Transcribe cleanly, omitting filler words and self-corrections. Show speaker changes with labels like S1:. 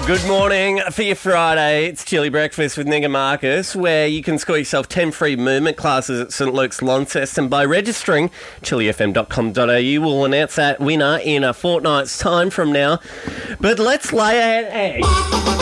S1: Good morning for your Friday. It's Chili Breakfast with Nick and Marcus, where you can score yourself 10 free movement classes at St Luke's Launceston. And by registering, chilifm.com.au, we'll announce that winner in a fortnight's time from now. But let's lay an egg.